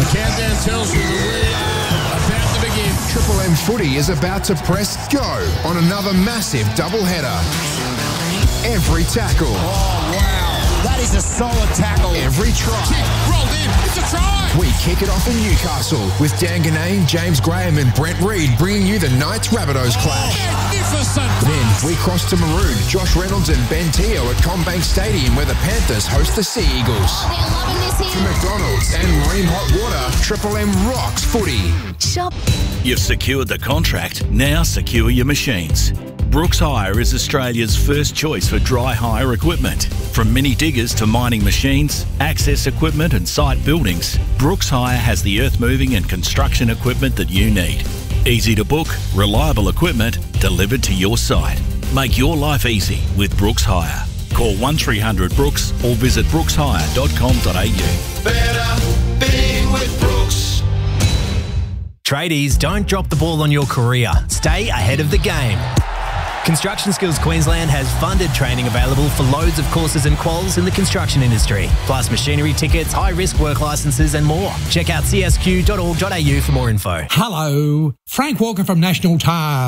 countdown tells you that we are about to begin. Triple M Footy is about to press go on another massive doubleheader. Every tackle. Oh, wow. That is a solid tackle. Every try. Kick, rolled in. It's a try. We kick it off in Newcastle with Dan Ganane, James Graham and Brent Reid bringing you the Knights-Rabbitohs clash. Magnificent. Then we cross to Maroon, Josh Reynolds and Ben Teo at CommBank Stadium where the Panthers host the Sea Eagles. They're loving this here. From McDonald's and Ream Hot Water, Triple M rocks footy. Shop. You've secured the contract, now secure your machines. Brooks Hire is Australia's first choice for dry hire equipment. From mini diggers to mining machines, access equipment and site buildings, Brooks Hire has the earth moving and construction equipment that you need. Easy to book, reliable equipment delivered to your site. Make your life easy with Brooks Hire. Call 1300 Brooks or visit brookshire.com.au. Better being with Brooks. Tradies, don't drop the ball on your career. Stay ahead of the game. Construction Skills Queensland has funded training available for loads of courses and quals in the construction industry, plus machinery tickets, high-risk work licences and more. Check out csq.org.au for more info. Hello, Frank Walker from National Tire.